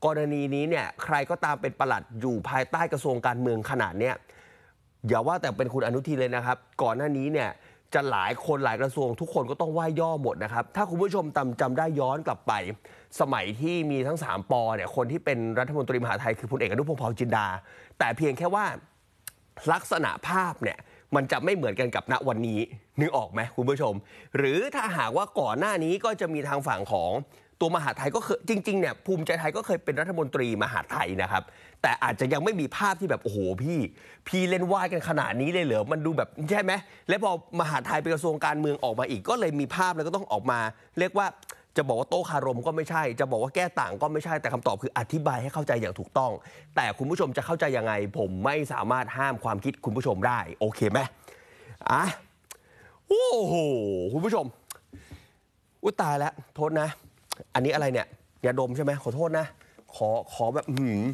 กรณีนี้เนี่ยใครก็ตามเป็นปลัดอยู่ภายใต้กระทรวงการเมืองขนาดเนี้ยอย่าว่าแต่เป็นคุณอนุทินเลยนะครับก่อนหน้านี้เนี่ยจะหลายคนหลายกระทรวงทุกคนก็ต้องไหว้ย่อหมดนะครับถ้าคุณผู้ชมจำได้ย้อนกลับไปสมัยที่มีทั้ง3 ป.เนี่ยคนที่เป็นรัฐมนตรีมหาดไทยคือพลเอกอนุพงษ์ เผ่าจินดาแต่เพียงแค่ว่าลักษณะภาพเนี่ยมันจะไม่เหมือนกันกับณวันนี้นึกออกไหมคุณผู้ชมหรือถ้าหากว่าก่อนหน้านี้ก็จะมีทางฝั่งของตัวมหาดไทยก็คือจริงๆเนี่ยภูมิใจไทยก็เคยเป็นรัฐมนตรีมหาดไทยนะครับแต่อาจจะยังไม่มีภาพที่แบบโอ้โหพี่เล่นว่ายกันขนาดนี้เลยเหรอมันดูแบบใช่ไหมและพอมหาดไทยเป็นกระทรวงการเมืองออกมาอีกก็เลยมีภาพแล้วก็ต้องออกมาเรียกว่าจะบอกว่าโต้คารมก็ไม่ใช่จะบอกว่าแก้ต่างก็ไม่ใช่แต่คำตอบคืออธิบายให้เข้าใจอย่างถูกต้องแต่คุณผู้ชมจะเข้าใจยังไงผมไม่สามารถห้ามความคิดคุณผู้ชมได้โอเคไหมโอ้โหคุณผู้ชมตายแล้วโทษนะอันนี้อะไรเนี่ยยาดมใช่ไหมขอโทษนะขอแบบ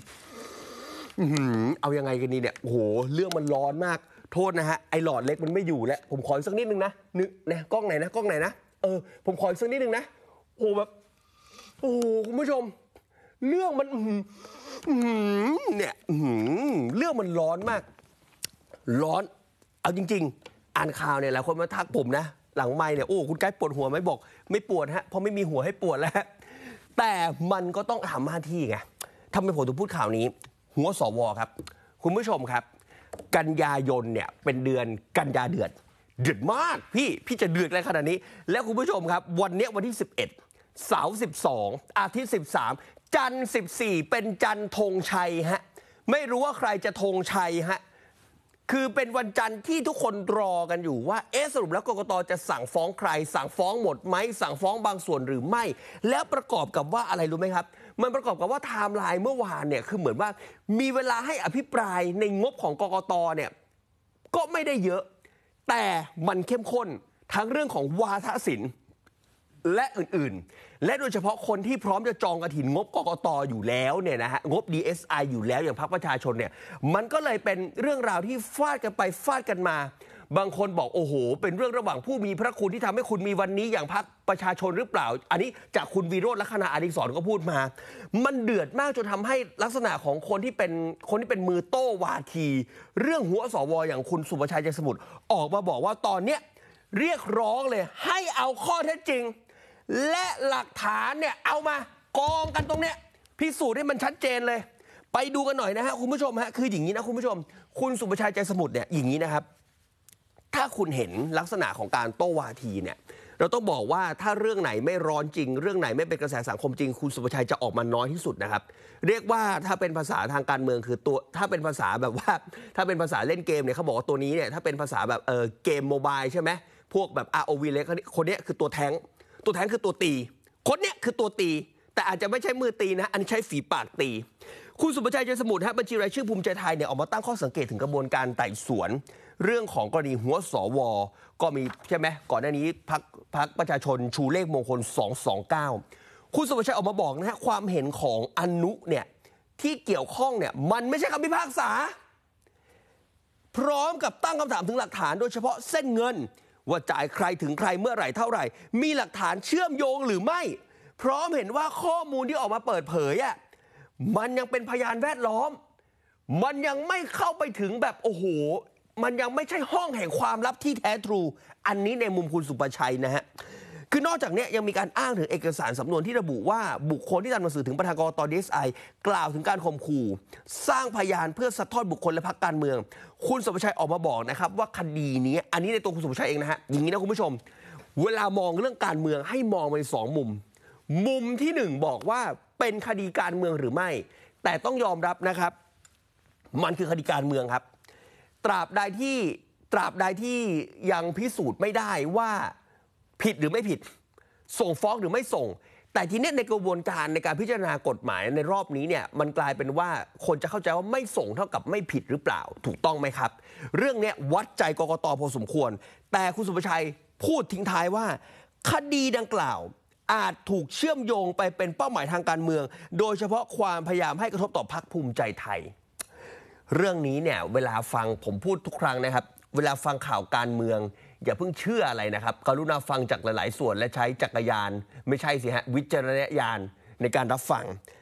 เอายังไงกันดีเนี่ยโอ้โหเรื่องมันร้อนมากโทษนะฮะไอหลอดเล็กมันไม่อยู่แล้วผมขออีกสักนิดนึงนะนึกนะกล้องไหนนะผมขออีกสักนิดนึงนะโอ้แบบโอ้คุณผู้ชมเรื่องมันเนี่ยเรื่องมันร้อนมากร้อนเอาจริงๆอ่านข่าวเนี่ยหลายคนมาทักผมนะหลังไมค์เนี่ยโอ้คุณไกด์ปวดหัวไหมบอกไม่ปวดฮะเพราะไม่มีหัวให้ปวดแล้วแต่มันก็ต้องทำหน้าที่ไงทำไมผมถึงพูดข่าวนี้หัวสวครับคุณผู้ชมครับกันยายนเนี่ยเป็นเดือนกันยาเดือดมากพี่จะเดือดอะไรขนาดนี้แล้วคุณผู้ชมครับวันนี้วันที่11เสาร์12อาทิตย์13จันทร์14เป็นจันทร์ธงชัยฮะไม่รู้ว่าใครจะธงชัยฮะคือเป็นวันจันทร์ที่ทุกคนรอกันอยู่ว่าสรุปแล้วกกต.จะสั่งฟ้องใครสั่งฟ้องหมดไหมสั่งฟ้องบางส่วนหรือไม่แล้วประกอบกับว่าอะไรรู้ไหมครับมันประกอบกับว่าไทม์ไลน์เมื่อวานเนี่ยคือเหมือนว่ามีเวลาให้อภิปรายในงบของกกต.เนี่ยก็ไม่ได้เยอะแต่มันเข้มข้นทั้งเรื่องของวาทศิลป์และอื่นๆและโดยเฉพาะคนที่พร้อมจะจองกฐินงบกกต.อยู่แล้วเนี่ยนะฮะงบ DSI อยู่แล้วอย่างพรรคประชาชนเนี่ยมันก็เลยเป็นเรื่องราวที่ฟาดกันไปฟาดกันมาบางคนบอกโอ้โหเป็นเรื่องระหว่างผู้มีพระคุณที่ทำให้คุณมีวันนี้อย่างพรรคประชาชนหรือเปล่าอันนี้จากคุณวิโรจน์ ลักษณะอดิศรก็พูดมามันเดือดมากจนทำให้ลักษณะของคนที่เป็นมือโต้วาทีเรื่องหัวสวอย่างคุณสุประชัยใจสมุทรออกมาบอกว่าตอนเนี้ยเรียกร้องเลยให้เอาข้อเท็จจริงและหลักฐานเนี่ยเอามากองกันตรงเนี้ยพิสูจน์ให้มันชัดเจนเลยไปดูกันหน่อยนะฮะคุณผู้ชมฮะคืออย่างนี้นะคุณผู้ชมคุณสุประชัยใจสมุทรเนี่ยอย่างนี้นะครับถ้าคุณเห็นลักษณะของการโต้วาทีเนี่ยเราต้องบอกว่าถ้าเรื่องไหนไม่ร้อนจริงเรื่องไหนไม่เป็นกระแสสังคมจริงคุณสุประชัยจะออกมาน้อยที่สุดนะครับเรียกว่าถ้าเป็นภาษาทางการเมืองคือตัวถ้าเป็นภาษาแบบว่าถ้าเป็นภาษาเล่นเกมเนี่ยเขาบอกว่าตัวนี้เนี่ยถ้าเป็นภาษาแบบเกมโมบายใช่ไหมพวกแบบ ROV เลยคนนี้คือตัวแท้งคือตัวตีคนเนี้ยคือตัวตีแต่อาจจะไม่ใช่มือตีนะอันนี้ใช้ฝีปากตีคุณสุประชัยใจสมุทรบัญชีรายชื่อภูมิใจไทยเนี่ยออกมาตั้งข้อสังเกตถึงกระบวนการไต่สวนเรื่องของกรณีหัวสวก็มีใช่ไหมก่อนหน้านี้พรรคประชาชนชูเลขมงคล229คุณสุประชัยออกมาบอกนะฮะความเห็นของอนุเนี่ยที่เกี่ยวข้องเนี่ยมันไม่ใช่คำพิพากษาพร้อมกับตั้งคำถามถึงหลักฐานโดยเฉพาะเส้นเงินว่าจ่ายใครถึงใครเมื่อไหร่เท่าไหร่มีหลักฐานเชื่อมโยงหรือไม่พร้อมเห็นว่าข้อมูลที่ออกมาเปิดเผยอ่ะมันยังเป็นพยานแวดล้อมมันยังไม่เข้าไปถึงแบบโอ้โหมันยังไม่ใช่ห้องแห่งความลับที่แท้ทรูอันนี้ในมุมคุณสุประชัยนะฮะคือนอกจากนี้ยังมีการอ้างถึงเอกสารสำนวนที่ระบุว่าบุคคลที่ทำหนังสือถึงประธานกกต. DSI กล่าวถึงการข่มขู่สร้างพยานเพื่อสะท้อนบุคคลและพรรคการเมืองคุณสุประชัยออกมาบอกนะครับว่าคดีนี้อันนี้ในตัวคุณสุประชัยเองนะฮะอย่างนี้นะคุณผู้ชมเวลามองเรื่องการเมืองให้มองไป2 มุมที่1บอกว่าเป็นคดีการเมืองหรือไม่แต่ต้องยอมรับนะครับมันคือคดีการเมืองครับตราบใดที่ยังพิสูจน์ไม่ได้ว่าผิดหรือไม่ผิดส่งฟ้องหรือไม่ส่งแต่ทีนี้ในกระบวนการในการพิจารณากฎหมายในรอบนี้เนี่ยมันกลายเป็นว่าคนจะเข้าใจว่าไม่ส่งเท่ากับไม่ผิดหรือเปล่าถูกต้องไหมครับเรื่องนี้วัดใจกกต.พอสมควรแต่คุณสุประชัยพูดทิ้งท้ายว่าคดีดังกล่าวอาจถูกเชื่อมโยงไปเป็นเป้าหมายทางการเมืองโดยเฉพาะความพยายามให้กระทบต่อพรรคภูมิใจไทยเรื่องนี้เนี่ยเวลาฟังผมพูดทุกครั้งนะครับเวลาฟังข่าวการเมืองอย่าเพิ่งเชื่ออะไรนะครับกรุณาฟังจากหลายๆส่วนและใช้จักรยานไม่ใช่สิฮะวิจารณญาณในการรับฟัง